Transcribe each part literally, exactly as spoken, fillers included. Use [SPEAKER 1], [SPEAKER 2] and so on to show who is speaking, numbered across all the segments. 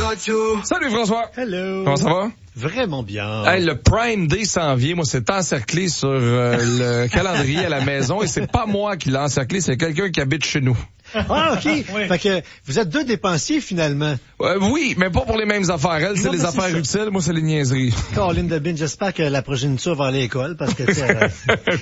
[SPEAKER 1] Salut François.
[SPEAKER 2] Hello.
[SPEAKER 1] Comment ça va?
[SPEAKER 2] Vraiment bien.
[SPEAKER 1] Hey, le Prime Day s'en vient. Moi, c'est encerclé sur euh, le calendrier à la maison et c'est pas moi qui l'ai encerclé, c'est quelqu'un qui habite chez nous.
[SPEAKER 2] Ah, OK. Oui. Fait que vous êtes deux dépensiers, finalement.
[SPEAKER 1] Euh, oui, mais pas pour les mêmes affaires. Elle, c'est
[SPEAKER 2] non,
[SPEAKER 1] les affaires utiles. Moi, c'est les niaiseries.
[SPEAKER 2] Caroline Debine, j'espère que la progéniture va aller à l'école parce que, tu sais, euh...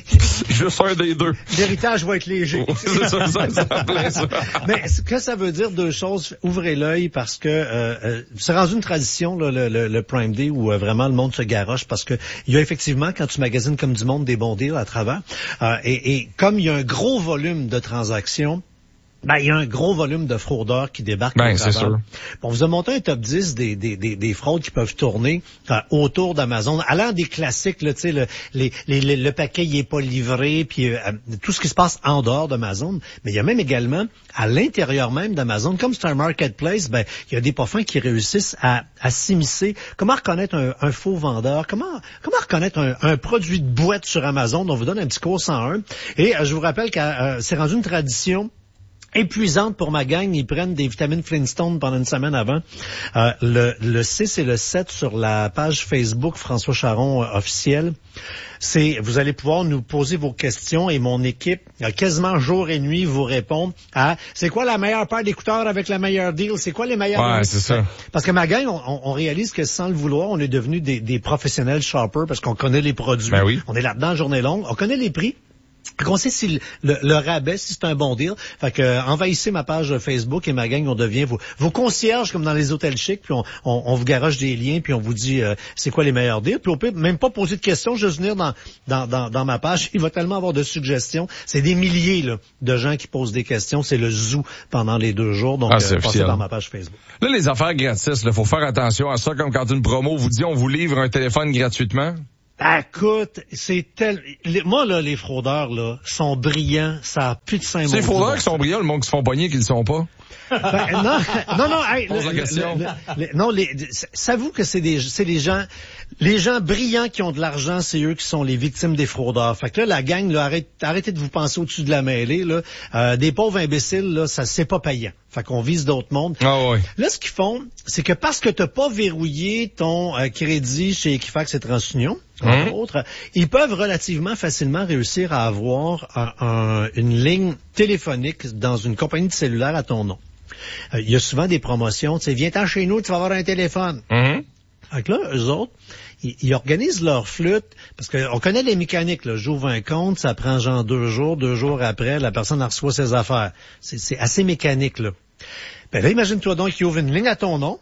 [SPEAKER 1] juste un des deux.
[SPEAKER 2] L'héritage va être léger.
[SPEAKER 1] c'est ça, ça, ça, ça, ça.
[SPEAKER 2] Mais ce que ça veut dire, deux choses. Ouvrez l'œil parce que euh, euh, c'est rendu une tradition, là, le, le, le Prime Day, où euh, vraiment le monde se garoche parce que il y a effectivement, quand tu magasines comme du monde, des bons deals à travers. Euh, et, et comme il y a un gros volume de transactions, ben, il y a un gros volume de fraudeurs qui débarquent.
[SPEAKER 1] Ben, c'est sûr.
[SPEAKER 2] Bon, vous a monté un top dix des, des, des, des fraudes qui peuvent tourner euh, autour d'Amazon, allant des classiques, là, tu sais, le, les, les, le paquet il est pas livré, puis euh, tout ce qui se passe en dehors d'Amazon. Mais il y a même également, à l'intérieur même d'Amazon, comme c'est un marketplace, ben, il y a des parfums qui réussissent à, à s'immiscer. Comment reconnaître un, un faux vendeur? Comment, comment reconnaître un, un produit de boîte sur Amazon? On vous donne un petit cours cent un. Et euh, je vous rappelle que euh, c'est rendu une tradition épuisante pour ma gang. Ils prennent des vitamines Flintstone pendant une semaine avant. Euh, le, le six et le sept sur la page Facebook François Charon euh, officiel. C'est, vous allez pouvoir nous poser vos questions et mon équipe, euh, quasiment jour et nuit, vous répond à c'est quoi la meilleure paire d'écouteurs avec la meilleure deal? C'est quoi les meilleurs?
[SPEAKER 1] Ouais, c'est ça.
[SPEAKER 2] Parce que ma gang, on, on réalise que sans le vouloir, on est devenu des, des professionnels shoppers parce qu'on connaît les produits.
[SPEAKER 1] Ben oui.
[SPEAKER 2] On est là-dedans journée longue. On connaît les prix. On sait si le, le, le rabais, si c'est un bon deal. Fait que euh, envahissez ma page Facebook et ma gang, on devient vos, vos concierges comme dans les hôtels chics, puis on, on, on vous garoche des liens, puis on vous dit euh, c'est quoi les meilleurs deals. Puis on peut même pas poser de questions, juste venir dans, dans, dans, dans ma page. Il va tellement avoir de suggestions. C'est des milliers là, de gens qui posent des questions. C'est le zoo pendant les deux jours. Donc,
[SPEAKER 1] ah,
[SPEAKER 2] euh, passez dans ma page Facebook.
[SPEAKER 1] Là, les affaires gratis, il faut faire attention à ça, comme quand une promo vous dit on vous livre un téléphone gratuitement.
[SPEAKER 2] Écoute, c'est tel... Les, moi, là, les fraudeurs, là, sont brillants. Ça a plus de cinq mots.
[SPEAKER 1] C'est les fraudeurs qui sont brillants, le monde qui se font pogner qui le sont pas.
[SPEAKER 2] Ben, non, non, non, hey,
[SPEAKER 1] Pose la
[SPEAKER 2] le,
[SPEAKER 1] question.
[SPEAKER 2] Le, le, le, non, les, savez-vous que c'est des, c'est les gens, les gens brillants qui ont de l'argent, c'est eux qui sont les victimes des fraudeurs. Fait que là, la gang, là, arrête, arrêtez de vous penser au-dessus de la mêlée, là. Euh, des pauvres imbéciles, là, ça, c'est pas payant. Fait qu'on vise d'autres mondes.
[SPEAKER 1] Ah ouais.
[SPEAKER 2] Là, ce qu'ils font, c'est que parce que t'as pas verrouillé ton euh, crédit chez Equifax et TransUnion, entre mmh. autres, ils peuvent relativement facilement réussir à avoir un, un, une ligne téléphonique dans une compagnie de cellulaire à ton nom. Euh, il y a souvent des promotions, tu sais, viens-t'en chez nous, tu vas avoir un téléphone.
[SPEAKER 1] Mmh.
[SPEAKER 2] Fait que là, eux autres, ils, ils organisent leur flûte, parce qu'on connaît les mécaniques, là. J'ouvre un compte, ça prend genre deux jours, deux jours après, la personne reçoit ses affaires. C'est, c'est assez mécanique, là. Ben là, imagine-toi donc qu'il ouvre une ligne à ton nom,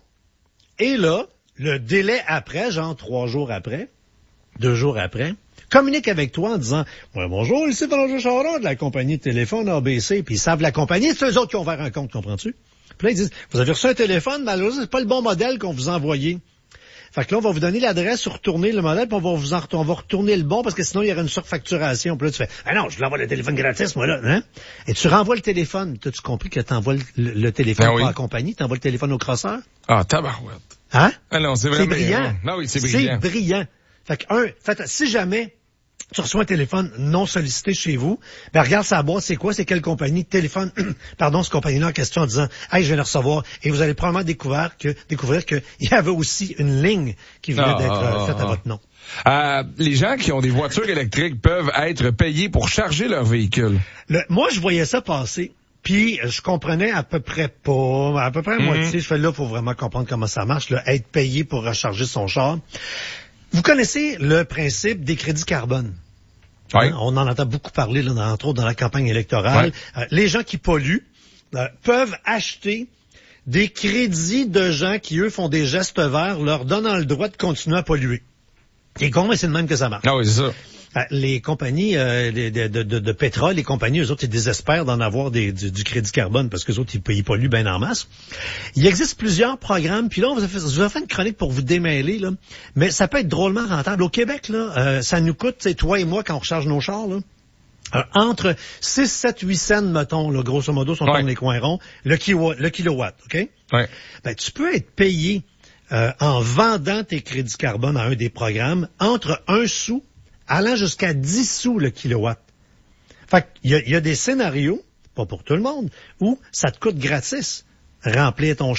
[SPEAKER 2] et là, le délai après, genre trois jours après, deux jours après, communique avec toi en disant ouais, « Bonjour, ici François Charon de la compagnie de téléphone A B C. » Puis ils savent la compagnie, c'est eux autres qui ont ouvert un compte, comprends-tu? Puis là, ils disent « Vous avez reçu un téléphone, malheureusement, c'est pas le bon modèle qu'on vous a envoyé. » Fait que là, on va vous donner l'adresse, retourner le modèle, puis on va vous en on va retourner le bon, parce que sinon, il y aurait une surfacturation. Puis là, tu fais « Ah non, je l'envoie le téléphone gratis, moi, là. » Hein? Et tu renvoies le téléphone. T'as-tu compris que t'envoies le, le, le téléphone
[SPEAKER 1] ben
[SPEAKER 2] pas
[SPEAKER 1] oui.
[SPEAKER 2] à la compagnie, t'envoies le téléphone au crosseur?
[SPEAKER 1] Ah, tabarouette.
[SPEAKER 2] Hein?
[SPEAKER 1] Ah non, c'est vraiment...
[SPEAKER 2] C'est brillant.
[SPEAKER 1] Non, oui, c'est brillant.
[SPEAKER 2] C'est brillant. Fait que, un, fait, si jamais tu reçois un téléphone non sollicité chez vous, ben regarde sa boîte, c'est quoi, c'est quelle compagnie, téléphone, pardon, cette compagnie-là en question en disant « Hey, je viens de recevoir » et vous allez probablement découvrir que découvrir qu'il y avait aussi une ligne qui venait ah, d'être ah, faite ah, à votre nom.
[SPEAKER 1] Euh, les gens qui ont des voitures électriques peuvent être payés pour charger leur véhicule.
[SPEAKER 2] Le, moi, je voyais ça passer. Puis, je comprenais à peu près pas, à peu près à mm-hmm. moitié. Je fais là, faut vraiment comprendre comment ça marche, là, être payé pour recharger son char. Vous connaissez le principe des crédits carbone.
[SPEAKER 1] Oui.
[SPEAKER 2] Hein? On en entend beaucoup parler, là, entre autres, dans la campagne électorale. Oui. Euh, les gens qui polluent euh, peuvent acheter des crédits de gens qui, eux, font des gestes verts, leur donnant le droit de continuer à polluer. C'est con, mais c'est de même que ça marche.
[SPEAKER 1] Ah oui, c'est ça.
[SPEAKER 2] Les compagnies euh, de, de, de, de pétrole, les compagnies, eux autres, ils désespèrent d'en avoir des, du, du crédit carbone parce que eux autres, ils, ils polluent bien en masse. Il existe plusieurs programmes, puis là, on vous a fait, je vous ai fait une chronique pour vous démêler, là, mais ça peut être drôlement rentable. Au Québec, là, euh, ça nous coûte, c'est toi et moi, quand on recharge nos chars, là, euh, entre six, sept, huit cents, mettons, là, grosso modo, si on
[SPEAKER 1] ouais.
[SPEAKER 2] tourne les coins ronds, le, kilo, le kilowatt, OK?
[SPEAKER 1] Ouais.
[SPEAKER 2] Ben, tu peux être payé euh, en vendant tes crédits carbone à un des programmes entre un sou allant jusqu'à dix sous le kilowatt. Fait qu'il y a, il y a des scénarios, pas pour tout le monde, où ça te coûte gratis remplir ton char.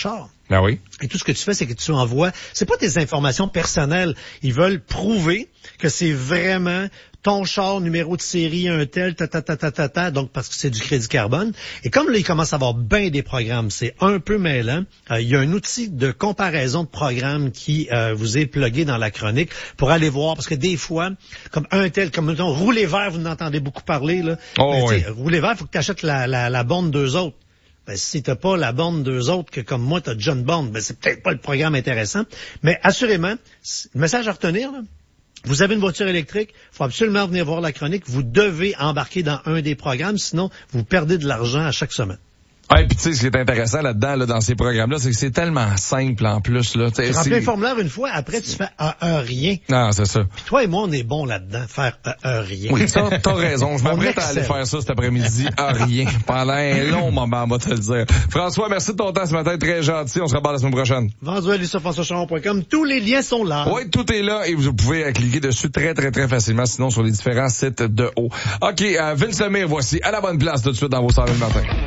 [SPEAKER 1] Ben oui.
[SPEAKER 2] Et tout ce que tu fais, c'est que tu envoies, c'est pas tes informations personnelles. Ils veulent prouver que c'est vraiment ton char, numéro de série, un tel, ta, ta, ta, ta, ta, ta, donc parce que c'est du crédit carbone. Et comme là, il commence à avoir bien des programmes, c'est un peu mêlant. Euh, il y a un outil de comparaison de programmes qui euh, vous est plugué dans la chronique pour aller voir, parce que des fois, comme un tel, comme mettons, rouler vert, vous en entendez beaucoup parler, là.
[SPEAKER 1] Oh,
[SPEAKER 2] ben,
[SPEAKER 1] oui.
[SPEAKER 2] Rouler vert, il faut que tu achètes la, la, la borne deux autres. Ben, si t'as pas la borne deux autres, que comme moi, t'as déjà une borne, ben, c'est peut-être pas le programme intéressant. Mais assurément, le message à retenir, là, vous avez une voiture électrique, il faut absolument venir voir la chronique. Vous devez embarquer dans un des programmes, sinon vous perdez de l'argent à chaque semaine.
[SPEAKER 1] Ah, et puis tu sais, ce qui est intéressant là-dedans, là, dans ces programmes-là, c'est que c'est tellement simple en plus. Là.
[SPEAKER 2] Tu remplis un formulaire une fois, après tu fais un, un rien.
[SPEAKER 1] Non, c'est ça.
[SPEAKER 2] Puis toi et moi, on est bons là-dedans, faire un, un rien.
[SPEAKER 1] Oui, t'as, t'as raison. Je m'apprête à aller faire ça cet après-midi, un rien. Pendant un long moment, on va te le dire. François, merci de ton temps ce matin, très gentil. On se reparle la semaine prochaine.
[SPEAKER 2] Vendu à Lucien François Charon point com. Tous les liens sont là.
[SPEAKER 1] Oui, tout est là et vous pouvez cliquer dessus très, très, très facilement, sinon sur les différents sites de haut. OK, euh, Vince Lemire, voici à la bonne place tout de suite dans vos salles le matin.